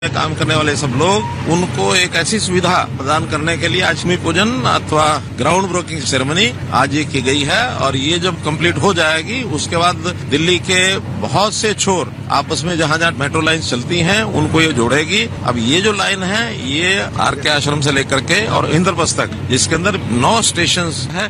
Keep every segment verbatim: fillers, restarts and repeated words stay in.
काम करने वाले सब लोग उनको एक ऐसी सुविधा प्रदान करने के लिए आज भूमि पूजन अथवा ग्राउंड ब्रेकिंग सेरेमनी आज ये की गई है और ये जब कंप्लीट हो जाएगी उसके बाद दिल्ली के बहुत से छोर आपस में जहाँ जहाँ मेट्रो लाइन चलती हैं उनको ये जोड़ेगी। अब ये जो लाइन है ये आर के आश्रम से लेकर के और इंद्रप्रस्थ तक जिसके अंदर नौ स्टेशन है।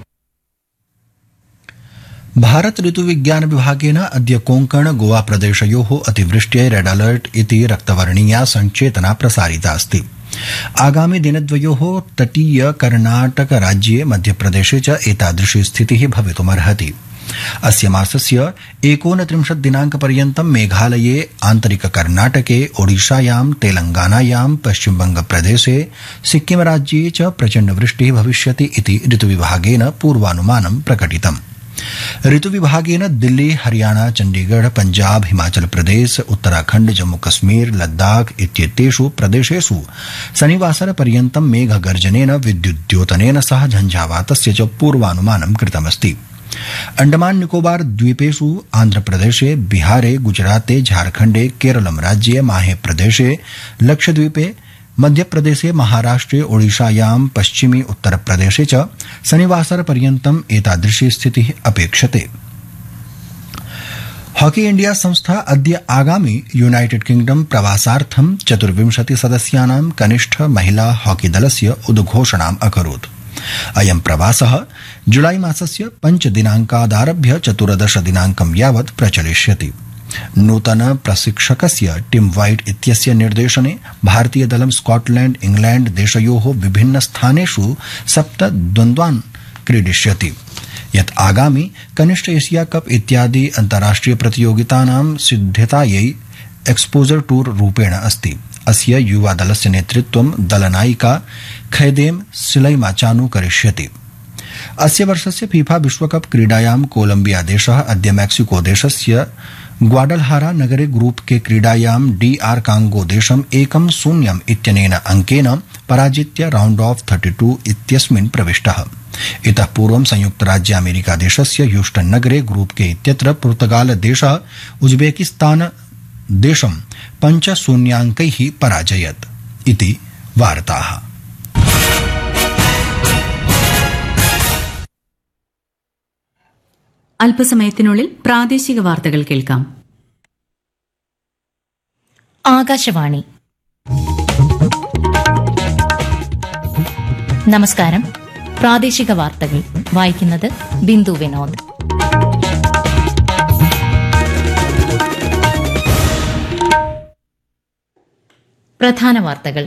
भारत ऋतुविज्ञान विभागेन अद्य कोंकण गोवा प्रदेशयोः अतिवृष्ट्यै रेड अलर्ट इति रक्तवर्णीया संचेतना प्रसारिता अस्ति। आगामि दिनद्वयोः तटीय कर्णाटक राज्ये मध्यप्रदेशे च एतादृशी स्थितिः भवितुमर्हति। अस्य मासस्य एकोनत्रिंशत् दिनांकपर्यन्तं मेघालये आन्तरिक कर्णाटके ओडिशायां तेलंगानायां पश्चिमबंगप्रदेशे सिक्किमराज्ये च प्रचण्डवृष्टिः भविष्यति इति ऋतुविभागेन पूर्वानुमानं प्रकटितम्। ऋतुविभागेन दिल्ली हरियाणा चंडीगढ़ पंजाब हिमाचल प्रदेश उत्तराखंड जम्मू कश्मीर लद्दाख इत्येतेषु प्रदेशेषु शनिवासर पर्यन्तं मेघगर्जनेन विद्युद्योतनेन सह झंझावातस्य च पूर्वानुमानं कृतमस्ति। अंडमान निकोबार द्वीपेषु आंध्रप्रदेशे बिहारे गुजराते झारखंडे केरलम राज्ये माहे प्रदेशे लक्षद्वीपे मध्यप्रदेशे महाराष्ट्रे ओडिशायां पश्चिमी उत्तरप्रदेशे च शनिवासर पर्यन्तम् एतादृशी स्थितिः अपेक्षते। हॉकी इंडिया संस्था अद्य आगामि यूनाइटेड किंगडम प्रवासार्थं चतुर्विंशति सदस्यानां कनिष्ठ महिला हॉकी दलस्य उद्घोषणाम् अकरोत्। अयं प्रवासः जुलाई मासस्य पञ्चदिनाङ्कादारभ्य चतुर्दश दिनाङ्कं यावत् प्रचलिष्यति। नूतन प्रशिक्षकस्य टिम वाइट इत्यस्य निर्देशने भारतीय दलं स्कॉटलैंड इंग्लैंड देशयोः विभिन्न स्थानेषु सप्त द्वन्द्वान् क्रीडिष्यति यत् आगामि कनिष्ठ एशिया कप इत्यादि अन्ताराष्ट्रिय प्रतियोगितानां सिद्धतायै एक्सपोजर टूर रूपेण अस्ति। अस्य युवा दलस्य नेतृत्वं दलनायिका खैदेम सिलैमाचानु करिष्यति। अस्य वर्षस्य फीफा विश्वकप क्रीडायां कोलंबिया देशः अद्य मैक्सिको देशस्य ग्वाडलहारा नगरे ग्रुप के क्रीडायां डी आर कांगो देशम् एकं शून्यम् इत्यनेन अंकेन पराजित्य राउंड ऑफ थर्टी टू इत्यस्मिन् प्रविष्टः। इतः पूर्वं संयुक्त राज्य अमेरिका देशस्य ह्यूस्टन नगरे ग्रुप के इत्यत्र पुर्तगाल देशः उज्बेकिस्तान देशं पञ्च शून्याङ्कैः पराजयत् इति वार्ताः। അല്പസമയത്തിനുള്ളിൽ പ്രാദേശിക വാർത്തകൾ കേൾക്കാം. ആകാശവാണി. നമസ്കാരം. പ്രാദേശിക വാർത്തകൾ വായിക്കുന്നത് ബിന്ദു വിനോദ്. പ്രധാന വാർത്തകൾ.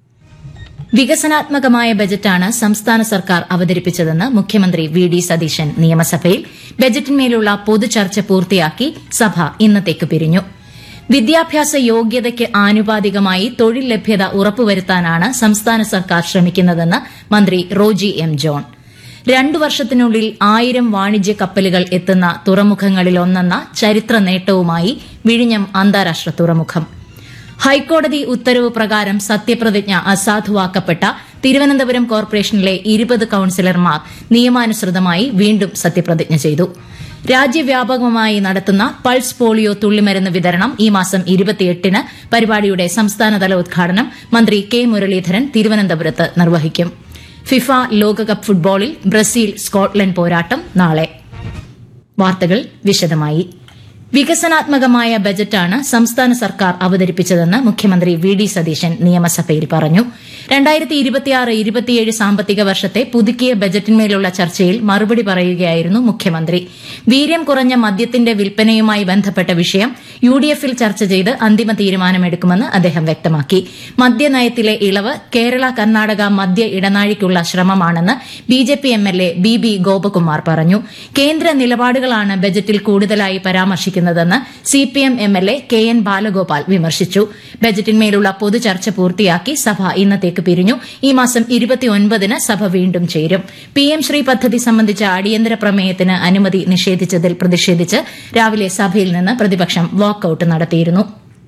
വികസനാത്മകമായ ബജറ്റാണ് സംസ്ഥാന സർക്കാർ അവതരിപ്പിച്ചതെന്ന് മുഖ്യമന്ത്രി വി ഡി സതീശൻ നിയമസഭയിൽ. ബജറ്റിന്മേലുള്ള പൊതുചർച്ച പൂർത്തിയാക്കി സഭ ഇന്നത്തേക്ക് പിരിഞ്ഞു. വിദ്യാഭ്യാസ യോഗ്യതയ്ക്ക് ആനുപാതികമായി തൊഴിൽ ലഭ്യത ഉറപ്പുവരുത്താനാണ് സംസ്ഥാന സർക്കാർ ശ്രമിക്കുന്നതെന്ന് മന്ത്രി റോജി എം ജോൺ. രണ്ടു വർഷത്തിനുള്ളിൽ ആയിരം വാണിജ്യ കപ്പലുകൾ എത്തുന്ന തുറമുഖങ്ങളിലൊന്നെന്ന ചരിത്ര നേട്ടവുമായി വിഴിഞ്ഞം അന്താരാഷ്ട്ര തുറമുഖം. ഹൈക്കോടതി ഉത്തരവ് പ്രകാരം സത്യപ്രതിജ്ഞ അസാധുവാക്കപ്പെട്ട തിരുവനന്തപുരം കോർപ്പറേഷനിലെ ഇരുപത് കൌൺസിലർമാർ നിയമാനുസൃതമായി വീണ്ടും സത്യപ്രതിജ്ഞ ചെയ്തു. രാജ്യവ്യാപകമായി നടത്തുന്ന പൾസ് പോളിയോ തുള്ളിമരുന്ന് വിതരണം ഈ മാസം ഇരുപത്തിയെട്ടിന് പരിപാടിയുടെ സംസ്ഥാനതല ഉദ്ഘാടനം മന്ത്രി കെ മുരളീധരൻ തിരുവനന്തപുരത്ത് നിർവഹിക്കും. ഫിഫ ലോകകപ്പ് ഫുട്ബോളിൽ ബ്രസീൽ സ്കോട്ട്ലൻഡ് പോരാട്ടം നാളെ. വാർത്തകൾ വിശദമായി. വികസനാത്മകമായ ബജറ്റാണ് സംസ്ഥാന സർക്കാർ അവതരിപ്പിച്ചതെന്ന് മുഖ്യമന്ത്രി വി ഡി സതീശൻ നിയമസഭയിൽ പറഞ്ഞു. രണ്ടായിരത്തി ഇരുപത്തിയാറ് ഇരുപത്തിയേഴ് സാമ്പത്തിക വർഷത്തെ പുതുക്കിയ ബജറ്റിന്മേലുള്ള ചർച്ചയിൽ മറുപടി പറയുകയായിരുന്നു മുഖ്യമന്ത്രി. വീര്യം കുറഞ്ഞ മദ്യത്തിന്റെ വിൽപ്പനയുമായി ബന്ധപ്പെട്ട വിഷയം യു ഡി എഫിൽ ചർച്ച ചെയ്ത് അന്തിമ തീരുമാനമെടുക്കുമെന്ന് അദ്ദേഹം വ്യക്തമാക്കി. മദ്യനയത്തിലെ ഇളവ് കേരള കർണാടക മദ്യ ഇടനാഴിക്കുള്ള ശ്രമമാണെന്ന് B J P M L A B B Gopakumar പറഞ്ഞു. കേന്ദ്ര നിലപാടുകളാണ് ബജറ്റിൽ കൂടുതലായി പരാമർശിക്കുന്നതെന്ന് C P M M L A K N Balagopal വിമർശിച്ചു. ബജറ്റിന്മേലുള്ള പൊതുചർച്ച പൂർത്തിയാക്കി സഭ ഇന്നത്തേക്ക് പിരിഞ്ഞു. ഈ മാസം ഇരുപത്തിയൊൻപതിന് സഭ വീണ്ടും ചേരും. പി എം ശ്രീ പദ്ധതി സംബന്ധിച്ച അടിയന്തര പ്രമേയത്തിന് അനുമതി നിഷേധിച്ചതിൽ പ്രതിഷേധിച്ച് രാവിലെ സഭയിൽ നിന്ന് പ്രതിപക്ഷം വാക്കൌട്ട് നടത്തിയിരുന്നു.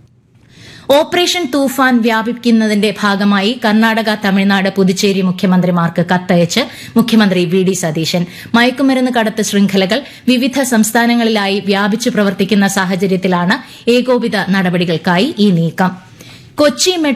ഓപ്പറേഷൻ തൂഫാൻ വ്യാപിക്കുന്നതിന്റെ ഭാഗമായി കർണാടക തമിഴ്നാട് പുതുച്ചേരി മുഖ്യമന്ത്രിമാർക്ക് കത്തയച്ച് മുഖ്യമന്ത്രി വി ഡി സതീശൻ. മയക്കുമരുന്ന് കടത്ത് ശൃംഖലകൾ വിവിധ സംസ്ഥാനങ്ങളിലായി വ്യാപിച്ചു പ്രവർത്തിക്കുന്ന സാഹചര്യത്തിലാണ് ഏകോപിത നടപടികൾക്കായി ഈ നീക്കം. കൊച്ചി